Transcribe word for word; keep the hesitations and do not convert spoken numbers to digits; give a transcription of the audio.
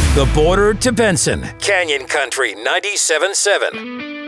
The Border to Benson, Canyon Country ninety-seven point seven.